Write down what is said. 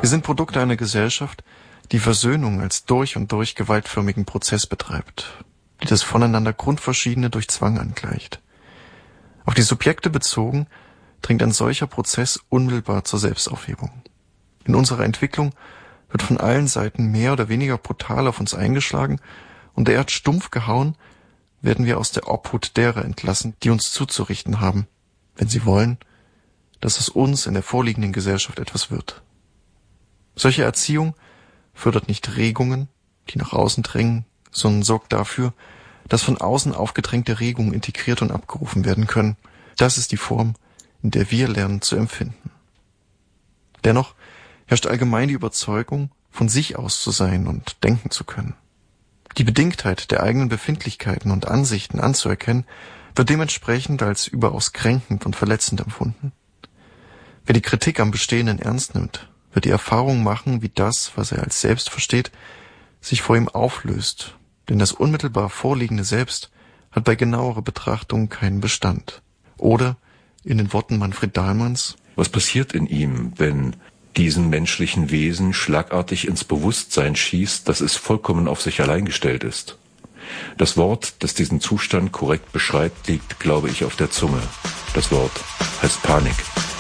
Wir sind Produkte einer Gesellschaft, die Versöhnung als durch und durch gewaltförmigen Prozess betreibt, die das voneinander Grundverschiedene durch Zwang angleicht. Auf die Subjekte bezogen dringt ein solcher Prozess unmittelbar zur Selbstaufhebung. In unserer Entwicklung wird von allen Seiten mehr oder weniger brutal auf uns eingeschlagen und derart stumpf gehauen, werden wir aus der Obhut derer entlassen, die uns zuzurichten haben, wenn sie wollen, dass aus uns in der vorliegenden Gesellschaft etwas wird. Solche Erziehung fördert nicht Regungen, die nach außen drängen, sondern sorgt dafür, dass von außen aufgedrängte Regungen integriert und abgerufen werden können. Das ist die Form, in der wir lernen zu empfinden. Dennoch herrscht allgemein die Überzeugung, von sich aus zu sein und denken zu können. Die Bedingtheit der eigenen Befindlichkeiten und Ansichten anzuerkennen, wird dementsprechend als überaus kränkend und verletzend empfunden. Wer die Kritik am Bestehenden ernst nimmt, wird die Erfahrung machen, wie das, was er als Selbst versteht, sich vor ihm auflöst, denn das unmittelbar vorliegende Selbst hat bei genauerer Betrachtung keinen Bestand. Oder, in den Worten Manfred Dahlmanns: Was passiert in ihm, wenn diesen menschlichen Wesen schlagartig ins Bewusstsein schießt, dass es vollkommen auf sich allein gestellt ist? Das Wort, das diesen Zustand korrekt beschreibt, liegt, glaube ich, auf der Zunge. Das Wort heißt Panik.